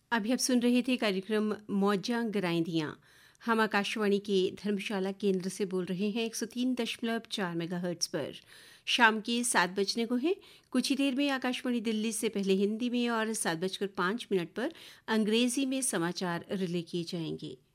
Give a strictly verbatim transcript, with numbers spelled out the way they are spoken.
अभी आप सुन रहे थे कार्यक्रम मौजां गराइंदियाँ। हम आकाशवाणी के धर्मशाला केंद्र से बोल रहे हैं एक सौ तीन दशमलव चार मेगाहर्ट्ज पर। शाम के सात बजने को हैं। कुछ ही देर में आकाशवाणी दिल्ली से पहले हिंदी में और सात बजकर पाँच मिनट पर अंग्रेजी में समाचार रिले किए जाएंगे।